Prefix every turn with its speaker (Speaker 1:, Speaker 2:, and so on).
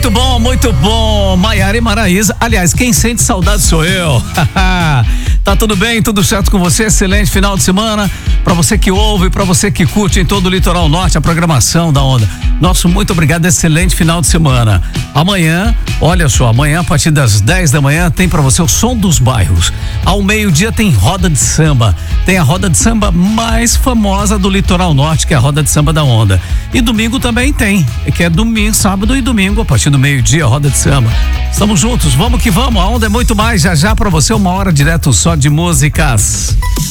Speaker 1: muito bom. Maiara e Maraísa. Aliás, quem sente saudade sou eu. Tá tudo bem, tudo certo com você? Excelente final de semana pra você que ouve, pra você que curte em todo o litoral norte a programação da Onda. Nosso muito obrigado, excelente final de semana. Amanhã, olha só, amanhã a partir das 10 da manhã tem pra você o Som dos Bairros. Ao meio-dia tem roda de samba. Tem a roda de samba mais famosa do litoral norte, que é a roda de samba da Onda. E domingo também tem, que é domingo, sábado e domingo, a partir do meio-dia, roda de samba. Estamos juntos, vamos que vamos, a Onda é muito mais, já já pra você, 1 hora direto só de músicas.